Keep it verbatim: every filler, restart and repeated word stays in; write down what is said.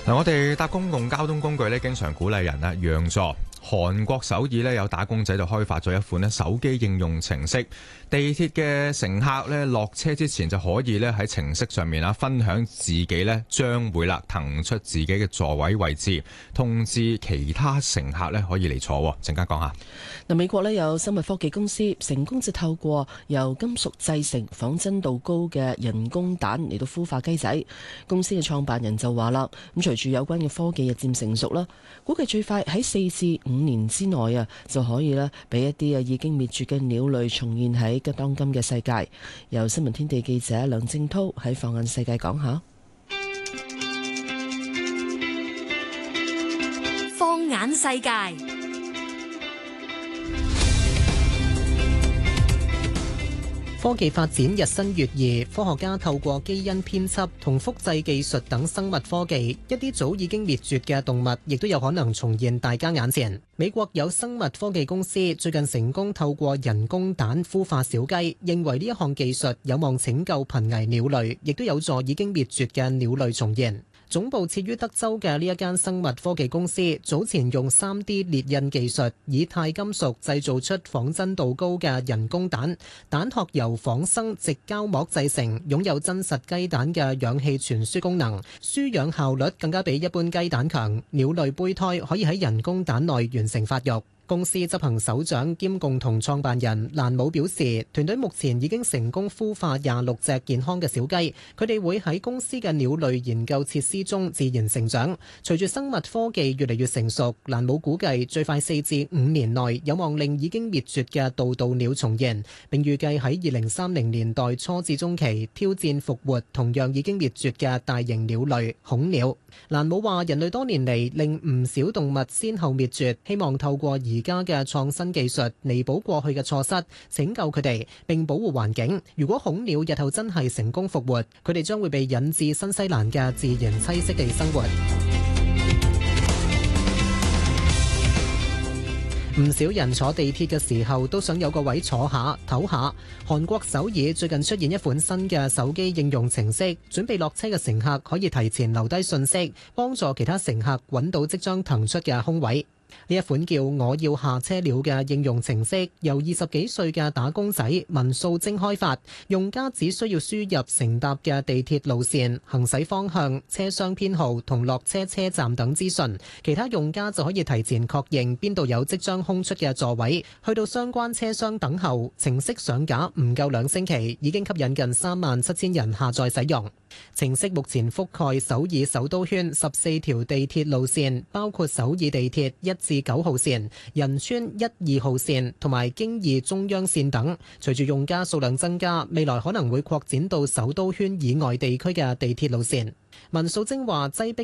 嗱，我哋搭公共交通工具咧，經常鼓勵人啊讓座。韓國首爾咧有打工仔就開發咗一款咧手機應用程式，地鐵嘅乘客咧落車之前就可以咧喺程式上面啊分享自己咧將會啦騰出自己嘅座位位置，通知其他乘客咧可以嚟坐。陣間講下。 嗱，美國咧有生物科技公司成功就透過由金屬製成、仿真度高嘅人工蛋嚟到孵化雞仔。公司嘅創辦人就話啦，咁隨住有關嘅科技日漸成熟啦，估計最快喺四至五年之內啊，就可以咧俾一啲啊已經滅絕嘅鳥類重現喺嘅當今嘅世界。由新聞天地記者梁正濤喺放眼世界講下。 放眼世界。 科技發展日新月異，科學家透過基因編輯同複製技術等生物科技，一啲早已經滅絕嘅動物，亦都有可能重現大家眼前。美國有生物科技公司最近成功透過人工蛋孵化小雞，認為呢一項技術有望拯救瀕危鳥類，亦都有助已經滅絕嘅鳥類重現。總部設於德州嘅呢一間生物科技公司，早前用 三 D 列印技術，以鈦金屬製造出仿真度高嘅人工蛋，蛋殼由仿生矽膠膜製成，擁有真實雞蛋嘅氧氣傳輸功能，輸氧效率更加比一般雞蛋強。鳥類胚胎可以喺人工蛋內完成發育。公司執行首長兼共同創辦人蘭姆表示，團隊目前已經成功孵化廿六隻健康嘅小雞，佢哋會喺公司嘅鳥類研究設施中自然成長。隨住生物科技越嚟越成熟，蘭姆估計最快四至五年內有望令已經滅絕嘅渡渡鳥重現，並預計喺二零三零年代初至中期挑戰復活同樣已經滅絕嘅大型鳥類恐鳥。蘭姆話：人類多年嚟令唔少動物先後滅絕，希望透過而家嘅創新技術彌補過去嘅錯失，拯救佢哋並保護環境。如果恐鳥日後真係成功復活，佢哋將會被引至新西蘭嘅自然棲息地生活。唔少人坐地鐵嘅時候都想有個位坐下唞下。韓國首爾最近出現一款新嘅手機應用程式，準備落車嘅乘客可以提前留低信息，幫助其他乘客揾到即將騰出嘅空位。呢一款叫我要下車了嘅應用程式，由二十幾歲嘅打工仔文素貞開發，用家只需要輸入乘搭嘅地鐵路線、行駛方向、車廂編號同落車車站等資訊，其他用家就可以提前確認邊度有即將空出嘅座位，去到相關車廂等候。程式上架唔夠兩星期，已經吸引近三萬七千人下載使用。程式目前覆蓋首爾首都圈十四條地鐵路線，包括首爾地鐵一至九號線、仁川一二號線同埋京義中央線等。隨住用家數量增加，未來可能會擴展到首都圈以外地區嘅地鐵路線。文素貞話：擠迫